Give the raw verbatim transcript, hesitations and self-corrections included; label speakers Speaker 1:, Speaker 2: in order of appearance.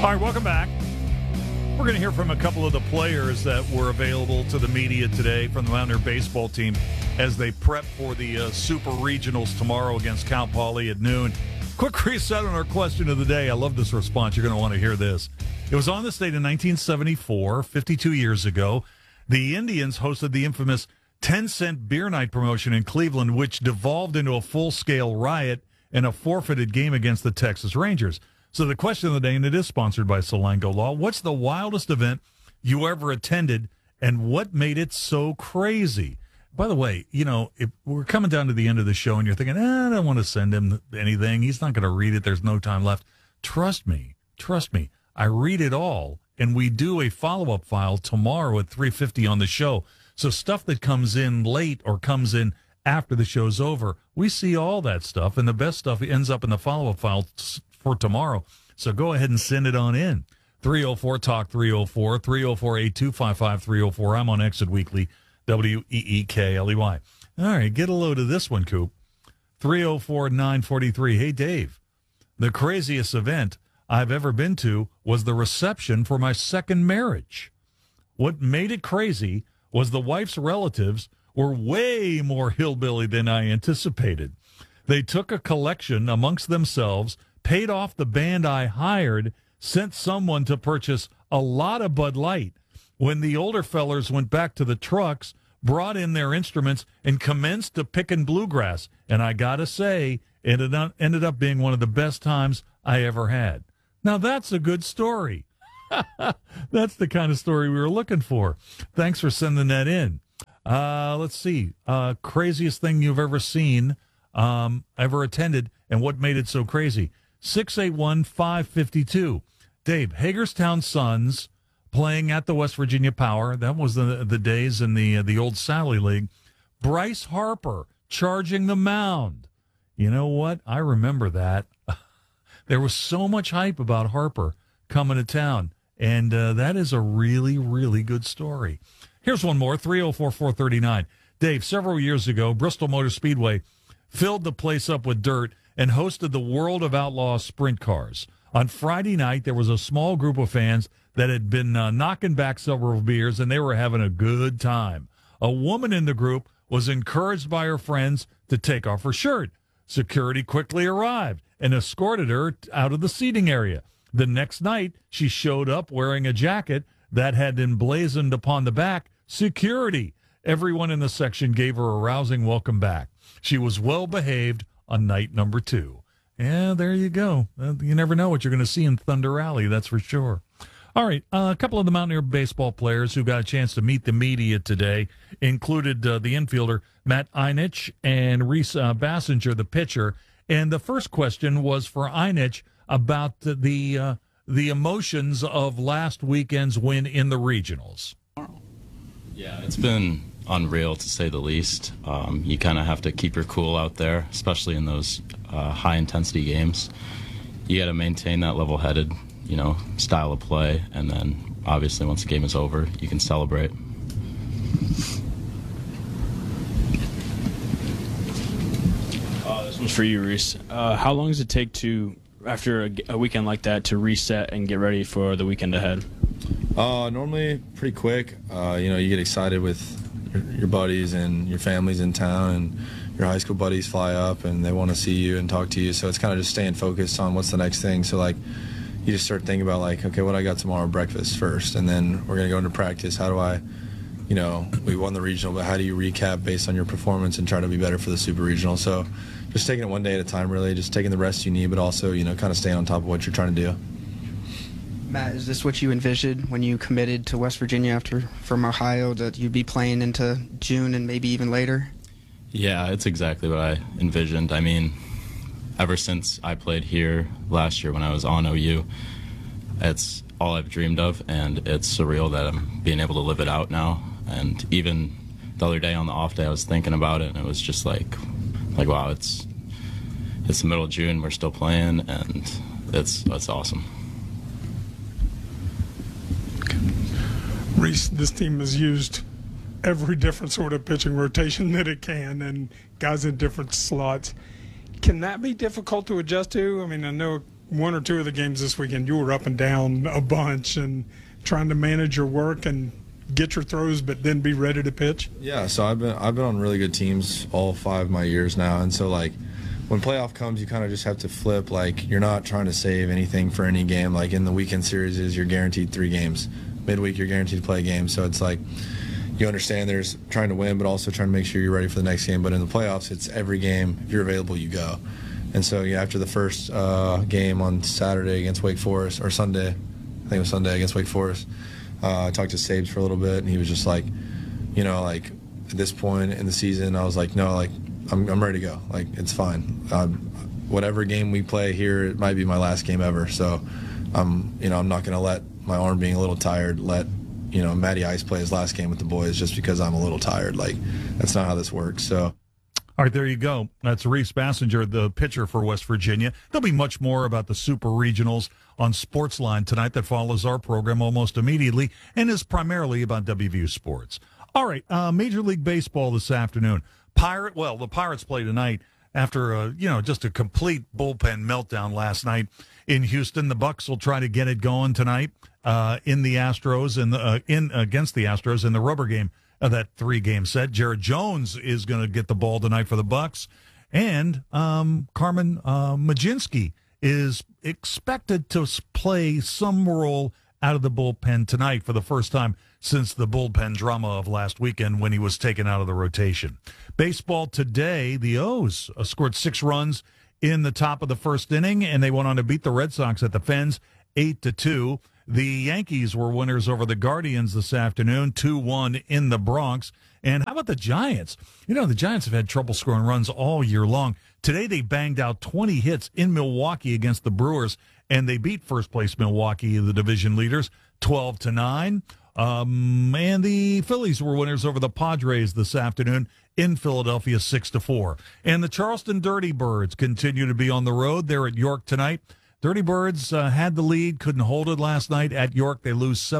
Speaker 1: All right, welcome back. We're going to hear from a couple of the players that were available to the media today from the Mountaineer baseball team as they prep for the uh, Super Regionals tomorrow against Cal Poly at noon. Quick reset on our question of the day. I love this response. You're going to want to hear this. It was on this date in nineteen seventy-four, fifty-two years ago. The Indians hosted the infamous ten cent beer night promotion in Cleveland, which devolved into a full-scale riot and a forfeited game against the Texas Rangers. So the question of the day, and it is sponsored by Solanco Law, what's the wildest event you ever attended, and what made it so crazy? By the way, you know, if we're coming down to the end of the show, and you're thinking, eh, I don't want to send him anything. He's not going to read it. There's no time left. Trust me. Trust me. I read it all, and we do a follow-up file tomorrow at three fifty on the show. So stuff that comes in late or comes in after the show's over, we see all that stuff, and the best stuff ends up in the follow-up file for tomorrow. So go ahead and send it on in. three oh four talk three oh four, three oh four, eight two five five, three oh four. I'm on Exit Weekly, W E E K L E Y. All right, get a load of this one, Coop. three oh four, nine forty-three. Hey, Dave, the craziest event I've ever been to was the reception for my second marriage. What made it crazy was the wife's relatives were way more hillbilly than I anticipated. They took a collection amongst themselves, paid off the band I hired, sent someone to purchase a lot of Bud Light. When the older fellers went back to the trucks, brought in their instruments, and commenced to pickin' bluegrass. And I got to say, it ended up, ended up being one of the best times I ever had. Now, that's a good story. That's the kind of story we were looking for. Thanks for sending that in. Uh, let's see. Uh, craziest thing you've ever seen, um, ever attended, and what made it so crazy? six eight one, five five two. Dave, Hagerstown Suns playing at the West Virginia Power. That was the the days in the uh, the old Sally League. Bryce Harper charging the mound. You know what? I remember that. There was so much hype about Harper coming to town, and uh, that is a really, really good story. Here's one more, three oh four, four thirty-nine. Dave, several years ago, Bristol Motor Speedway filled the place up with dirt and hosted the World of Outlaw Sprint Cars. On Friday night, there was a small group of fans that had been uh, knocking back several beers, and they were having a good time. A woman in the group was encouraged by her friends to take off her shirt. Security quickly arrived and escorted her out of the seating area. The next night, she showed up wearing a jacket that had emblazoned upon the back, "Security." Everyone in the section gave her a rousing welcome back. She was well behaved on night number two. Yeah, there you go. Uh, you never know what you're going to see in Thunder Alley, that's for sure. All right, uh, a couple of the Mountaineer baseball players who got a chance to meet the media today included uh, the infielder Matt Einich and Reese uh, Bassinger, the pitcher. And the first question was for Einich about the the, uh, the emotions of last weekend's win in the regionals.
Speaker 2: Yeah, it's been unreal to say the least. Um, you kind of have to keep your cool out there, especially in those uh, high-intensity games. You got to maintain that level-headed, you know, style of play, and then obviously once the game is over, you can celebrate.
Speaker 3: Uh, this one's for you, Reese. Uh, how long does it take to, after a, a weekend like that, to reset and get ready for the weekend ahead?
Speaker 4: Uh, normally pretty quick. Uh, you know, you get excited with your, your buddies and your families in town, and your high school buddies fly up and they want to see you and talk to you. So it's kind of just staying focused on what's the next thing. So like, you just start thinking about like, okay, what I got tomorrow breakfast first, and then we're gonna go into practice. How do I, you know, we won the regional, but how do you recap based on your performance and try to be better for the super regional? So just taking it one day at a time, really, just taking the rest you need, but also, you know, kind of staying on top of what you're trying to do.
Speaker 5: Matt, is this what you envisioned when you committed to West Virginia after from Ohio, that you'd be playing into June and maybe even later?
Speaker 2: Yeah, it's exactly what I envisioned. I mean, ever since I played here last year when I was on O U, it's all I've dreamed of, and it's surreal that I'm being able to live it out now. And even the other day on the off day, I was thinking about it, and it was just like, like wow, it's it's the middle of June, we're still playing, and it's it's awesome.
Speaker 6: Reese, this team has used every different sort of pitching rotation that it can, and guys in different slots. Can that be difficult to adjust to? I mean, I know one or two of the games this weekend, you were up and down a bunch and trying to manage your work and get your throws, but then be ready to pitch?
Speaker 4: Yeah, so I've been I've been on really good teams all five of my years now, and so like when playoff comes, you kind of just have to flip. Like you're not trying to save anything for any game. Like in the weekend series, is you're guaranteed three games. Midweek, you're guaranteed to play a game. So it's like you understand there's trying to win, but also trying to make sure you're ready for the next game. But in the playoffs, it's every game. If you're available, you go. And so yeah, after the first uh, game on Saturday against Wake Forest, or Sunday, I think it was Sunday against Wake Forest, uh, I talked to Sabes for a little bit, and he was just like, you know, like at this point in the season, I was like, no, like I'm I'm ready to go. Like it's fine. Um, whatever game we play here, it might be my last game ever. So, I'm you know I'm not going to let my arm being a little tired let you know Matty Ice play his last game with the boys just because I'm a little tired. Like that's not how this works. So.
Speaker 1: All right, there you go. That's Reese Bassinger, the pitcher for West Virginia. There'll be much more about the Super Regionals on Sportsline tonight that follows our program almost immediately and is primarily about W V U sports. All right, uh, Major League Baseball this afternoon. Pirate, well, the Pirates play tonight after, uh, you know, just a complete bullpen meltdown last night in Houston. The Bucks will try to get it going tonight uh, in the Astros and uh, in against the Astros in the rubber game of that three-game set. Jared Jones is going to get the ball tonight for the Bucks, and um, Carmen uh, Mlodzinski is expected to play some role out of the bullpen tonight for the first time since the bullpen drama of last weekend when he was taken out of the rotation. Baseball today, the O's uh, scored six runs in the top of the first inning, and they went on to beat the Red Sox at the Fens eight to two. The Yankees were winners over the Guardians this afternoon, two one in the Bronx. And how about the Giants? You know, the Giants have had trouble scoring runs all year long. Today they banged out twenty hits in Milwaukee against the Brewers, and they beat first-place Milwaukee, the division leaders, twelve to nine. Um, and the Phillies were winners over the Padres this afternoon in Philadelphia, six to four. And the Charleston Dirty Birds continue to be on the road. They're at York tonight. Dirty Birds uh, had the lead, couldn't hold it last night at York. They lose seven.